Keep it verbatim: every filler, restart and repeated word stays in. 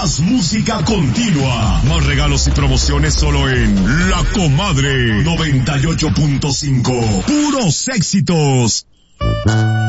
Más música continua. Más regalos y promociones solo en La Comadre noventa y ocho punto cinco. Puros éxitos.